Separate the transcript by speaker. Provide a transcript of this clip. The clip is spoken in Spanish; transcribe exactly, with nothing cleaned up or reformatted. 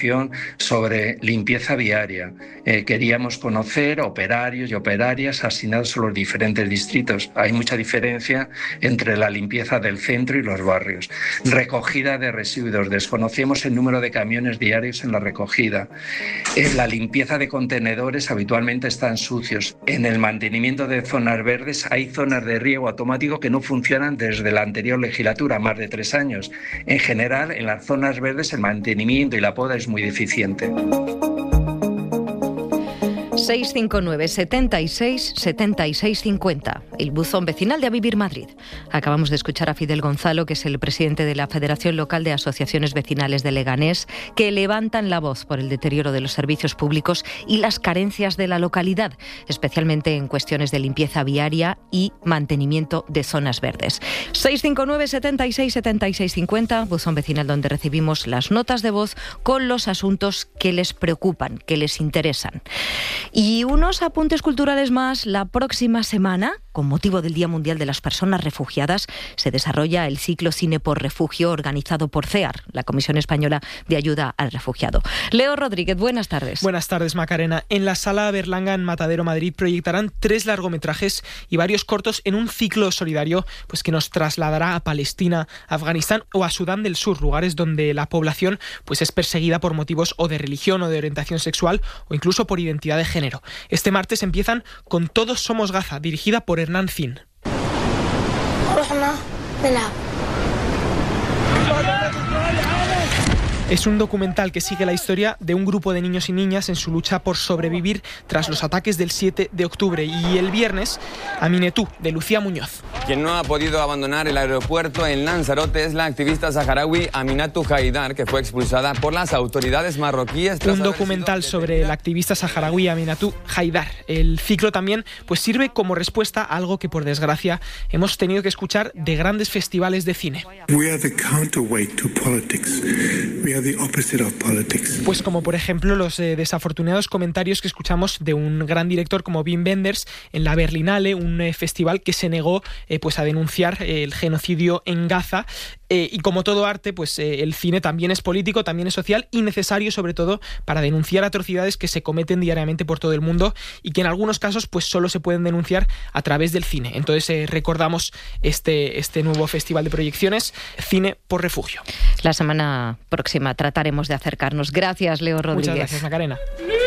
Speaker 1: sobre limpieza viaria. Eh, queríamos conocer operarios y operarias asignados a los diferentes distritos. Hay mucha diferencia entre la limpieza del centro y los barrios. Recogida de residuos. Desconocíamos el número de camiones diarios en la recogida. En la limpieza de contenedores habitualmente están sucios. En el mantenimiento de zonas verdes hay zonas de riego automático que no funcionan desde la anterior legislatura, más de tres años. En general, en las zonas verdes el mantenimiento y la poda es muy deficiente.
Speaker 2: seis cinco nueve, setenta y seis, setenta y seis cincuenta, el buzón vecinal de A Vivir Madrid. Acabamos de escuchar a Fidel Gonzalo, que es el presidente de la Federación Local de Asociaciones Vecinales de Leganés, que levantan la voz por el deterioro de los servicios públicos y las carencias de la localidad, especialmente en cuestiones de limpieza viaria y mantenimiento de zonas verdes. seis cinco nueve, setenta y seis, setenta y seis cincuenta, buzón vecinal donde recibimos las notas de voz con los asuntos que les preocupan, que les interesan. Y unos apuntes culturales más. La próxima semana, con motivo del Día Mundial de las Personas Refugiadas, se desarrolla el ciclo Cine por Refugio organizado por CEAR, la Comisión Española de Ayuda al Refugiado. Leo Rodríguez, buenas tardes.
Speaker 3: Buenas tardes, Macarena. En la Sala Berlanga en Matadero, Madrid, proyectarán tres largometrajes y varios cortos en un ciclo solidario pues que nos trasladará a Palestina, Afganistán o a Sudán del Sur, lugares donde la población pues es perseguida por motivos o de religión o de orientación sexual o incluso por identidad de género. Este martes empiezan con Todos somos Gaza, dirigida por Hernán Zin. Es un documental que sigue la historia de un grupo de niños y niñas en su lucha por sobrevivir tras los ataques del siete de octubre. Y el viernes, Aminetú, de Lucía Muñoz.
Speaker 4: Quien no ha podido abandonar el aeropuerto en Lanzarote es la activista saharaui Aminatu Haidar, que fue expulsada por las autoridades marroquíes.
Speaker 3: Un documental sobre la activista saharaui Aminatu Haidar. El ciclo también pues sirve como respuesta a algo que, por desgracia, hemos tenido que escuchar de grandes festivales de cine.
Speaker 5: We are the counterweight to politics. We are the opposite of politics.
Speaker 3: Pues como por ejemplo los eh, desafortunados comentarios que escuchamos de un gran director como Wim Wenders en la Berlinale, un eh, festival que se negó eh, pues a denunciar eh, el genocidio en Gaza. Eh, y como todo arte, pues eh, el cine también es político, también es social y necesario sobre todo para denunciar atrocidades que se cometen diariamente por todo el mundo y que en algunos casos pues solo se pueden denunciar a través del cine. Entonces eh, recordamos este, este nuevo festival de proyecciones, Cine por Refugio.
Speaker 2: La semana próxima trataremos de acercarnos. Gracias, Leo Rodríguez.
Speaker 3: Muchas gracias, Macarena.